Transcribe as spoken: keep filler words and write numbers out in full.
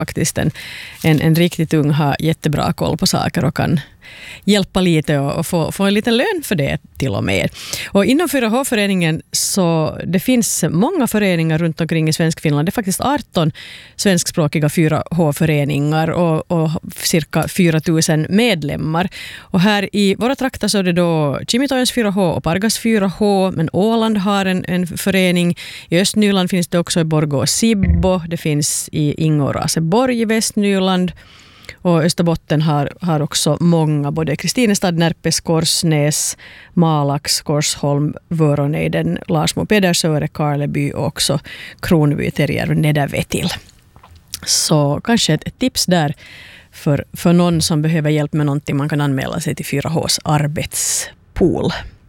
faktiskt en, en, en riktigt ung har jättebra koll på saker och kan hjälpa lite och, och få, få en liten lön för det till och med. Och inom fyra H-föreningen så det finns många föreningar runt omkring i Svenskfinland. Det är faktiskt arton svenskspråkiga fyra H-föreningar och, och cirka fyra tusen medlemmar. Och här i våra trakter så är det då Kimitojens fyra H och Pargas fyra H, men Åland har en, en förening. I Östnyland finns det också i Borgå och Sibbo. Det finns i Ingo och Raseborg i Västnyland. Och Österbotten har, har också många, både Kristinestad, Närpes, Korsnäs, Malax, Korsholm, Vöronejden, Larsmo, Pedersöre, Karleby och också Kronby, Terjer och Nedervetil. Så kanske ett, ett tips där för, för någon som behöver hjälp med någonting. Man kan anmäla sig till fyra H:s arbetspool.